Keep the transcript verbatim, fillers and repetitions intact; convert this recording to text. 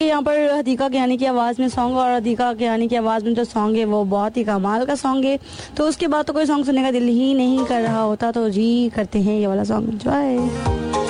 यहाँ पर हदीका कियानी की आवाज़ में सॉन्ग, और हदीका कियानी की आवाज़ में जो सॉन्ग है वो बहुत ही कमाल का सॉन्ग है। तो उसके बाद तो कोई सॉन्ग सुनने का दिल ही नहीं कर रहा होता, तो जी करते हैं ये वाला सॉन्ग एंजॉय।